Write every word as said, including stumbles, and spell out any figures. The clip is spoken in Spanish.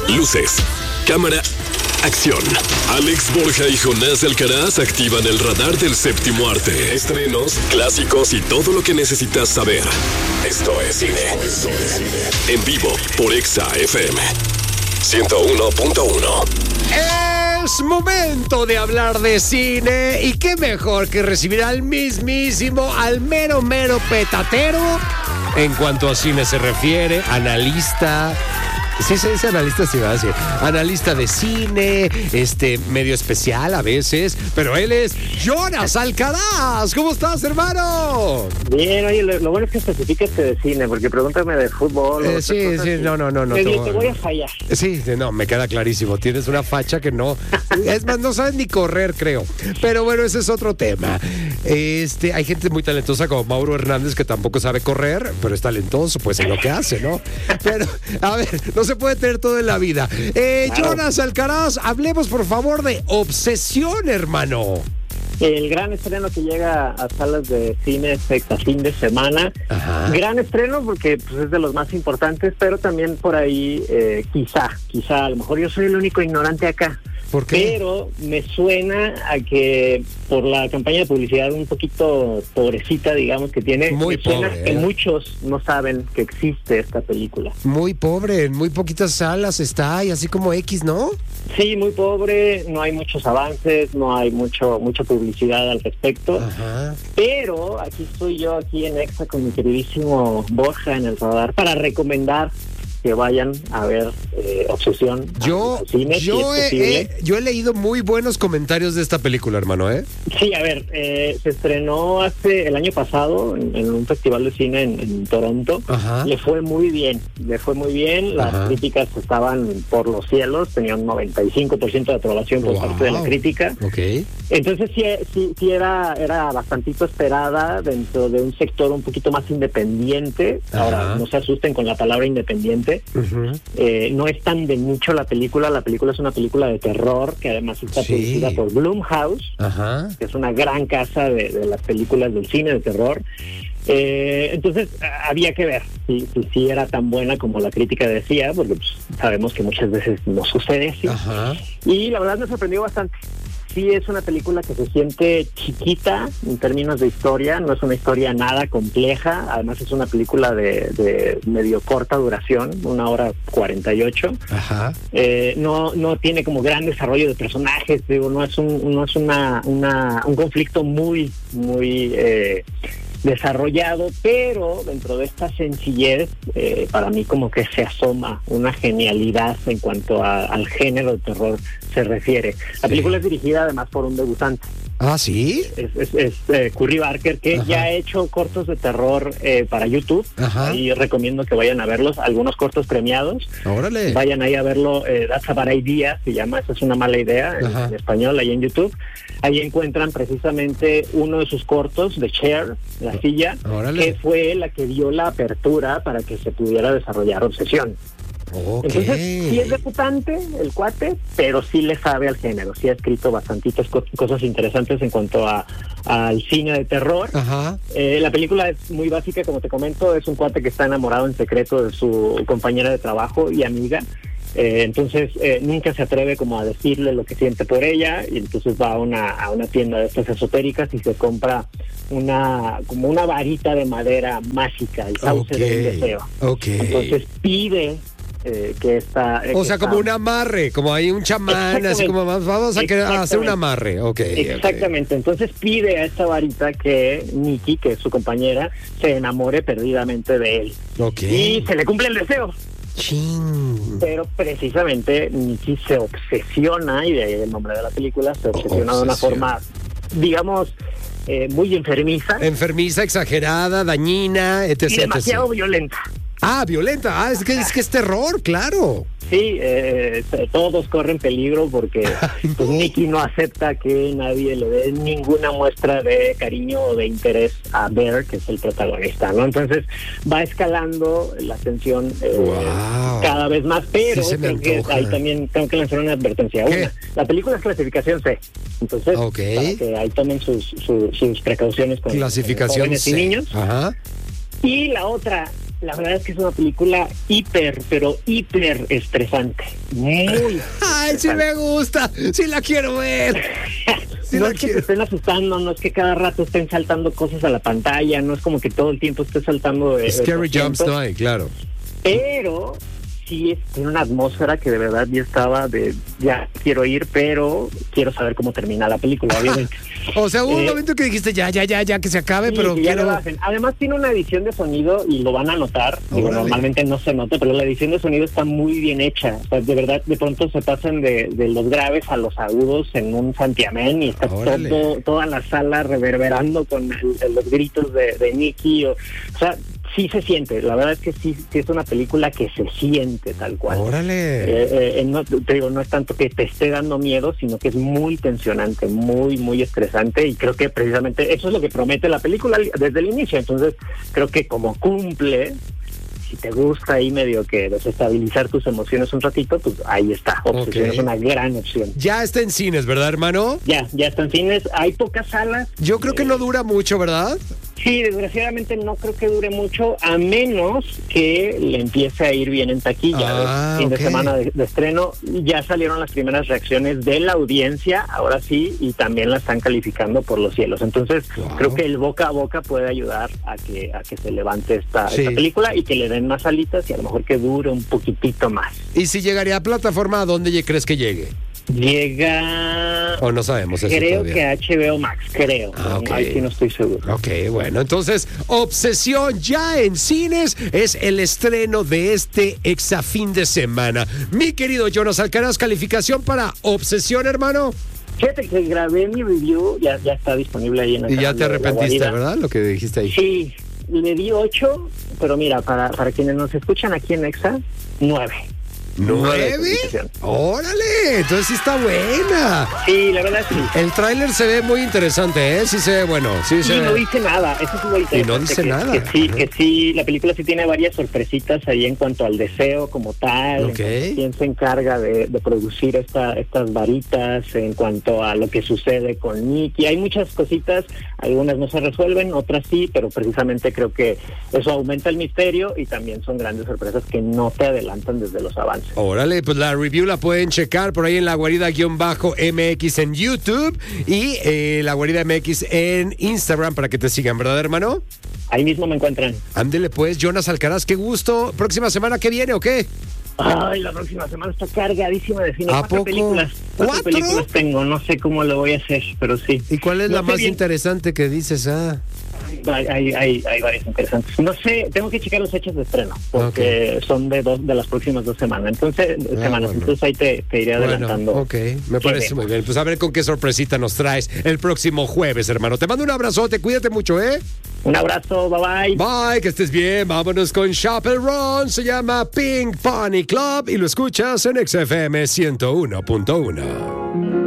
Luces, cámara, acción. Alex Borja y Jonás Alcaraz activan el radar del séptimo arte. Estrenos, clásicos y todo lo que necesitas saber. Esto es cine. Esto es cine. En vivo por Exa F M ciento uno punto uno. Es momento de hablar de cine y qué mejor que recibir al mismísimo, al mero mero petatero en cuanto a cine se refiere, analista. Sí, se dice analista, sí va a decir. Analista de cine, este, medio especial a veces, pero él es Jonas Alcaraz. ¿Cómo estás, hermano? Bien, oye, lo, lo bueno es que especifiques de cine, porque pregúntame de fútbol. Eh, sí, sí, y, no, no, no. no te, te, te voy a fallar. Sí, no, me queda clarísimo. Tienes una facha que no. Es más, no sabes ni correr, creo. Pero bueno, ese es otro tema. Este, hay gente muy talentosa como Mauro Hernández que tampoco sabe correr, pero es talentoso, pues en lo que hace, ¿no? Pero, a ver, no se puede tener todo en la vida. Eh, claro. Jonas Alcaraz, hablemos por favor de Obsesión, hermano. El gran estreno que llega a salas de cine este fin de semana. Ajá. Gran estreno porque pues, es de los más importantes, pero también por ahí eh, quizá, quizá, a lo mejor yo soy el único ignorante acá. ¿Por qué? Pero me suena a que por la campaña de publicidad un poquito pobrecita, digamos, que tiene, muy me suena pobre, que ¿eh? muchos no saben que existe esta película. Muy pobre, en muy poquitas salas está y así como X, ¿no? Sí, muy pobre, no hay muchos avances, no hay mucho mucha publicidad al respecto. Ajá. Pero aquí estoy yo, aquí en Exa, con mi queridísimo Borja en el radar, para recomendar que vayan a ver eh, Obsesión. Yo, cine, yo, si he, he, yo he leído muy buenos comentarios de esta película, hermano, ¿eh? Sí, a ver, eh, se estrenó hace el año pasado en, en un festival de cine en, en Toronto. Ajá. Le fue muy bien, le fue muy bien. Las Ajá. críticas estaban por los cielos, tenían noventa y cinco por ciento de aprobación por wow. parte de la crítica. Okay. Entonces sí, sí, sí era, era bastantito esperada dentro de un sector un poquito más independiente. Ajá. Ahora, no se asusten con la palabra independiente. Uh-huh. Eh, no es tan de nicho la película. La película es una película de terror que además está sí. producida por Blumhouse, uh-huh. que es una gran casa de, de las películas del cine de terror. Eh, entonces había que ver si, si, si era tan buena como la crítica decía, porque pues, sabemos que muchas veces no sucede así. Uh-huh. Y la verdad me sorprendió bastante. Sí, es una película que se siente chiquita en términos de historia, no es una historia nada compleja, además es una película de, de medio corta duración, una hora cuarenta y ocho. Ajá. Eh, no, no tiene como gran desarrollo de personajes, digo, no es un, no es una, una, un conflicto muy, muy eh, desarrollado, pero dentro de esta sencillez, eh, para mí como que se asoma una genialidad en cuanto a, al género de terror se refiere. La sí. película es dirigida además por un debutante. Ah, ¿sí? Es, es, es eh, Curry Barker, que Ajá. ya ha hecho cortos de terror eh, para YouTube. Ajá. Ahí recomiendo que vayan a verlos, algunos cortos premiados. Órale. Vayan ahí a verlo, eh, That's a Bad Idea, se llama, esa es una mala idea, en, en español, ahí en YouTube. Ahí encuentran precisamente uno de sus cortos, The Chair, la silla, Órale. que fue la que dio la apertura para que se pudiera desarrollar Obsesión. Okay. Entonces, sí es debutante el cuate, pero sí le sabe al género, sí ha escrito bastantitas co- cosas interesantes en cuanto a al cine de terror. Ajá. Eh, la película es muy básica, como te comento, es un cuate que está enamorado en secreto de su compañera de trabajo y amiga. Eh, entonces eh, nunca se atreve como a decirle lo que siente por ella, y entonces va a una, a una tienda de estas esotéricas y se compra una como una varita de madera mágica, el sauce okay. del deseo. Okay. Entonces pide eh, que esta... Eh, o que sea, esta... como un amarre, como hay un chamán, así como vamos a, que, a hacer un amarre. Okay, Exactamente, okay. Entonces pide a esta varita que Nikki, que es su compañera, se enamore perdidamente de él. Okay. Y se le cumple el deseo. Chin. Pero precisamente Nikki se obsesiona, y de ahí el nombre de la película, se obsesiona oh, de una forma, digamos, eh, muy enfermiza. Enfermiza, exagerada, dañina, etcétera. Y demasiado violenta. Ah, violenta, ah, es que es que es terror, claro. Sí, eh, todos corren peligro porque pues, Nikki no acepta que nadie le dé ninguna muestra de cariño o de interés a Bear, que es el protagonista, ¿no? Entonces va escalando la tensión eh, wow. cada vez más, pero sí creo que ahí también tengo que lanzar una advertencia. ¿Qué? Una, la película es clasificación C, entonces okay. para que ahí tomen sus, sus, sus precauciones con, clasificación con jóvenes C. y niños. Ajá. Y la otra, La verdad es que es una película hiper, pero hiper estresante. Muy. Ay, sí me gusta. Sí la quiero ver. Sí no la es que quiero. te estén asustando, no es que cada rato estén saltando cosas a la pantalla, no es como que todo el tiempo esté saltando. Eh, Scary eh, jumps no hay, claro. Pero sí es, tiene una atmósfera que de verdad ya estaba de, ya quiero ir, pero quiero saber cómo termina la película, obviamente. O sea, hubo un Eh, momento que dijiste ya, ya, ya, ya que se acabe, Sí, pero que ya quiero. le bajen. Además tiene una edición de sonido y lo van a notar. Digo, Órale. normalmente no se nota, pero la edición de sonido está muy bien hecha. O sea, de verdad, de pronto se pasan de, de los graves a los agudos en un santiamén y está Órale. todo, toda la sala reverberando con el- los gritos de, de Nicky. O, o sea, sí se siente. La verdad es que sí, sí es una película que se siente tal cual. Órale. Eh, eh, no, te digo, no es tanto que te esté dando miedo, sino que es muy tensionante, muy, muy estresante, y creo que precisamente eso es lo que promete la película desde el inicio. Entonces, creo que como cumple, si te gusta ahí medio que desestabilizar tus emociones un ratito, pues ahí está. Obsesión Ok. es una gran opción. Ya está en cines, ¿verdad, hermano? Ya, ya están cines, hay pocas salas. Yo creo que no dura mucho, ¿verdad? Sí, desgraciadamente no creo que dure mucho, a menos que le empiece a ir bien en taquilla. Ah, el fin ok. de semana de, de estreno, ya salieron las primeras reacciones de la audiencia, ahora sí, y también la están calificando por los cielos. Entonces, Wow. creo que el boca a boca puede ayudar a que a que se levante esta, Sí. esta película y que le den más alitas y a lo mejor que dure un poquitito más. Y si llegaría a plataforma, ¿a dónde crees que llegue? Llega... O no sabemos eso Creo todavía. que H B O Max, creo. Ah, ok. Ahí sí no estoy seguro. Ok, bueno, entonces Obsesión ya en cines es el estreno de este exafín de semana. Mi querido Jonas Alcaraz, calificación para Obsesión, hermano. Fíjate que grabé mi review, ya, ya está disponible ahí en el Y ya canal te de La arrepentiste, Guarida. ¿verdad? Lo que dijiste ahí. Sí, le di ocho, pero mira, para, para quienes nos escuchan aquí en Exa, nueve. ¿Nueve? calificación. ¡Órale! Entonces sí está buena. Sí, la verdad sí. El tráiler se ve muy interesante, ¿eh? Sí se ve bueno. Sí se Y no ve. dice nada, eso es lo interesante. Y no dice que, nada. Que sí, Ajá. que sí, la película sí tiene varias sorpresitas ahí en cuanto al deseo como tal, Ok. en cuanto a quién se encarga de, de producir esta, estas varitas, en cuanto a lo que sucede con Nicky. Hay muchas cositas, algunas no se resuelven, otras sí, pero precisamente creo que eso aumenta el misterio y también son grandes sorpresas que no te adelantan desde los avances. Órale, pues la review la pueden checar por ahí en La Guarida-M X en YouTube y eh, La Guarida M X en Instagram para que te sigan, ¿verdad, hermano? Ahí mismo me encuentran. Ándele pues, Jonas Alcaraz, qué gusto. ¿Próxima semana qué viene o qué? Ay, la próxima semana está cargadísima de cine. ¿A Cuatro poco? películas. Cuatro, ¿Cuatro? películas tengo. No sé cómo lo voy a hacer, pero sí. ¿Y cuál es No la sé más bien. interesante que dices? Ah, Hay, hay, hay, hay varias interesantes. No sé, tengo que checar los fechas de estreno, porque son de dos de las próximas dos semanas. Entonces, Ah, semanas. bueno. Entonces ahí te, te iré adelantando. bueno, ok, me ¿Qué parece vemos? muy bien. Pues a ver con qué sorpresita nos traes el próximo jueves, hermano. Te mando un abrazote, cuídate mucho, ¿eh? Un abrazo, bye bye. Bye, que estés bien. Vámonos con Chappell Ron. Se llama Pink Pony Club y lo escuchas en X F M ciento uno punto uno.